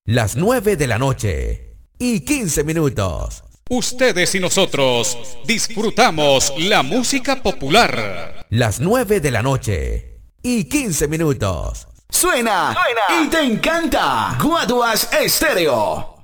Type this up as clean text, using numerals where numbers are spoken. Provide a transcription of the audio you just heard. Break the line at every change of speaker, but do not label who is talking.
Las 9 de la noche y 15 minutos.
Ustedes y nosotros disfrutamos la música popular.
Las 9 de la noche y 15 minutos.
Suena y te encanta. Guaduas Estéreo.